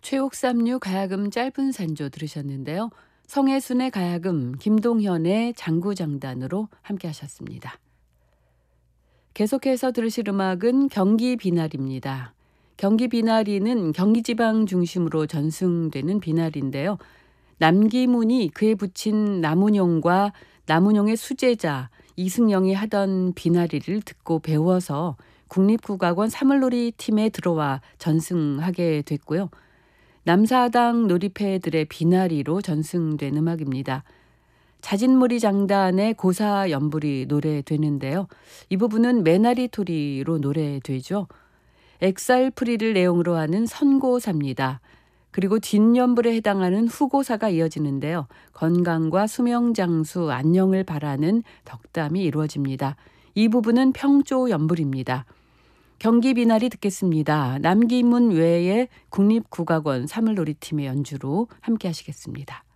최옥삼류 가야금 짧은 산조 들으셨는데요. 성혜순의 가야금, 김동현의 장구장단으로 함께 하셨습니다. 계속해서 들으실 음악은 경기 비나리입니다. 경기 비나리는 경기지방 중심으로 전승되는 비나리인데요. 남기문이 그에 붙인 남운용과 남운용의 수제자 이승영이 하던 비나리를 듣고 배워서 국립국악원 사물놀이 팀에 들어와 전승하게 됐고요. 남사당 놀이패들의 비나리로 전승된 음악입니다. 자진몰이 장단의 고사 연불이 노래되는데요. 이 부분은 매나리 토리로 노래되죠. 엑살프리를 내용으로 하는 선고사입니다. 그리고 뒷연불에 해당하는 후고사가 이어지는데요. 건강과 수명장수, 안녕을 바라는 덕담이 이루어집니다. 이 부분은 평조 연불입니다. 경기 비나리 듣겠습니다. 남기문 외에 국립국악원 사물놀이팀의 연주로 함께 하시겠습니다.